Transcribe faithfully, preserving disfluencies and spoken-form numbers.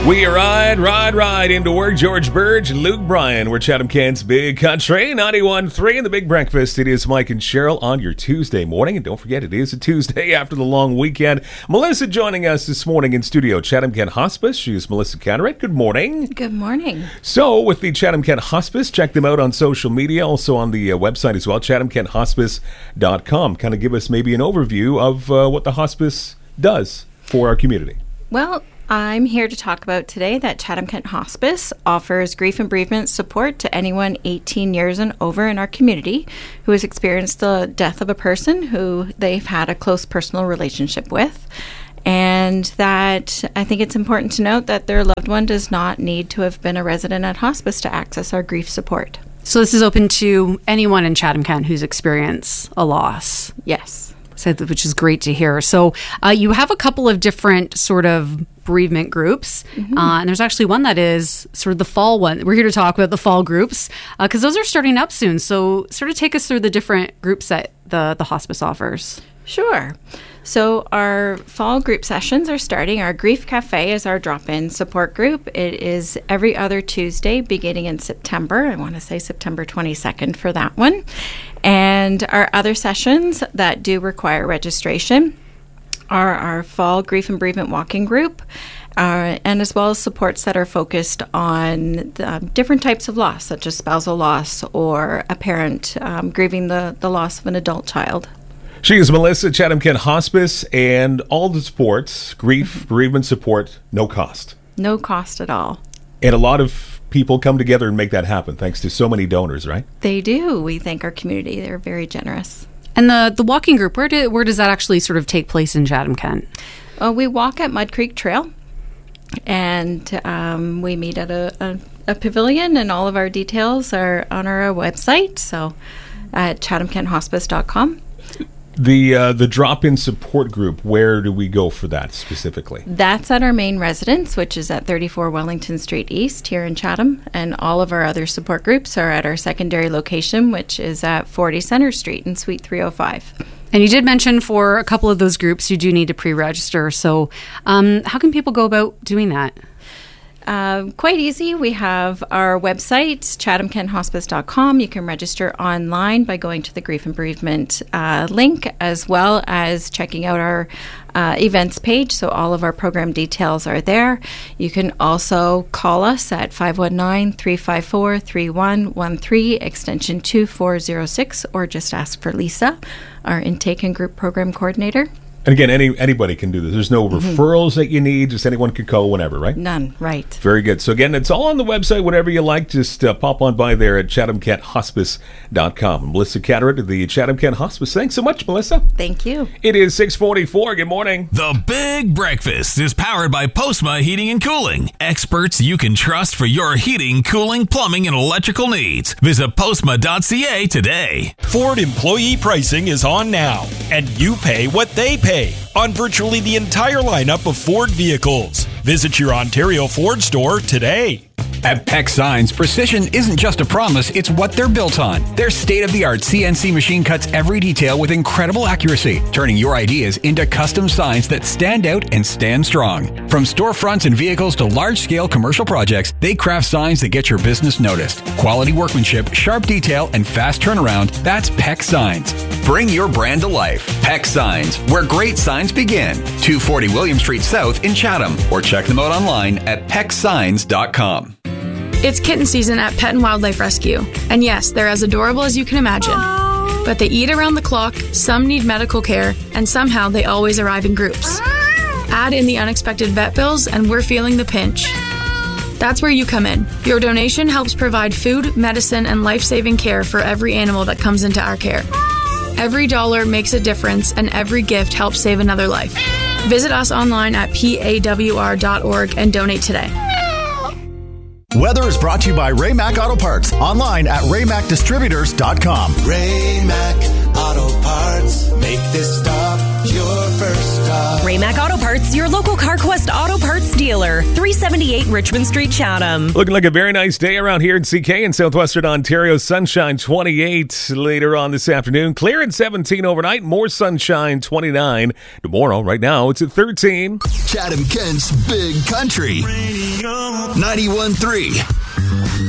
We ride, ride, ride into work. George Burge and Luke Bryan. We're Chatham-Kent's Big Country, ninety-one point three in the Big Breakfast. It is Mike and Cheryl on your Tuesday morning. And don't forget, it is a Tuesday after the long weekend. Melissa joining us this morning in studio, Chatham-Kent Hospice. She is Melissa Cartwright. Good morning. Good morning. So, with the Chatham-Kent Hospice, check them out on social media, also on the uh, website as well, chatham kent hospice dot com. Kind of give us maybe an overview of uh, what the hospice does for our community. Well, I'm here to talk about today that Chatham-Kent Hospice offers grief and bereavement support to anyone eighteen years and over in our community who has experienced the death of a person who they've had a close personal relationship with. And that I think it's important to note that their loved one does not need to have been a resident at hospice to access our grief support. So this is open to anyone in Chatham-Kent who's experienced a loss. Yes. So, which is great to hear. So uh, you have a couple of different sort of bereavement groups, mm-hmm. uh, and there's actually one that is sort of the fall one. We're here to talk about the fall groups because uh, those are starting up soon. So sort of take us through the different groups that the, the hospice offers. Sure. So our fall group sessions are starting. Our Grief Cafe is our drop-in support group. It is every other Tuesday beginning in September. I want to say September twenty-second for that one. And our other sessions that do require registration are our fall grief and bereavement walking group, uh, and as well as supports that are focused on the, um, different types of loss, such as spousal loss or a parent um, grieving the, the loss of an adult child. She is Melissa, Chatham-Kent Hospice, and all the supports, grief, bereavement support, no cost. No cost at all. And a lot of people come together and make that happen, thanks to so many donors, right? They do. We thank our community. They're very generous. And the, the walking group, where, do, where does that actually sort of take place in Chatham-Kent? Well, we walk at Mud Creek Trail, and um, we meet at a, a, a pavilion, and all of our details are on our website, so at chatham kent hospice dot com. The uh, the drop-in support group, where do we go for that specifically? That's at our main residence, which is at thirty-four Wellington Street East here in Chatham. And all of our other support groups are at our secondary location, which is at forty Centre Street in Suite three oh five. And you did mention for a couple of those groups, you do need to pre-register. So um, how can people go about doing that? Uh, quite easy. We have our website, chatham kent hospice dot com. You can register online by going to the Grief and Bereavement uh, link, as well as checking out our uh, events page. So all of our program details are there. You can also call us at five one nine, three five four, three one one three, extension two four zero six, or just ask for Lisa, our intake and group program coordinator. And again, any anybody can do this. There's no mm-hmm. referrals that you need. Just anyone can call whenever, right? None, right. Very good. So again, it's all on the website. Whatever you like, just uh, pop on by there at chatham kent hospice dot com. Melissa Cartwright of the Chatham-Kent Hospice. Thanks so much, Melissa. Thank you. It is six forty-four. Good morning. The Big Breakfast is powered by Postma Heating and Cooling. Experts you can trust for your heating, cooling, plumbing, and electrical needs. Visit postma dot c a today. Ford employee pricing is on now, and you pay what they pay on virtually the entire lineup of Ford vehicles. Visit your Ontario Ford store today. At Peck Signs, precision isn't just a promise, it's what they're built on. Their state-of-the-art C N C machine cuts every detail with incredible accuracy, turning your ideas into custom signs that stand out and stand strong. From storefronts and vehicles to large-scale commercial projects, they craft signs that get your business noticed. Quality workmanship, sharp detail, and fast turnaround, that's Peck Signs. Bring your brand to life. Peck Signs, where great signs begin. two forty William Street South in Chatham, or check them out online at peck signs dot com. It's kitten season at Pet and Wildlife Rescue. And yes, they're as adorable as you can imagine. But they eat around the clock, some need medical care, and somehow they always arrive in groups. Add in the unexpected vet bills, and we're feeling the pinch. That's where you come in. Your donation helps provide food, medicine, and life-saving care for every animal that comes into our care. Every dollar makes a difference, and every gift helps save another life. Visit us online at p a w r dot org and donate today. Weather is brought to you by Ray-Mac Auto Parts. Online at ray mac distributors dot com. Ray-Mac Auto Parts. Make this stop your first stop. Raymac Auto Parts, your local CarQuest Auto Parts dealer, three seventy-eight Richmond Street, Chatham. Looking like a very nice day around here in C K in southwestern Ontario. Sunshine twenty-eight later on this afternoon. Clear at seventeen overnight. More sunshine twenty-nine tomorrow. Right now it's at thirteen. Chatham Kent's Big Country. ninety-one point three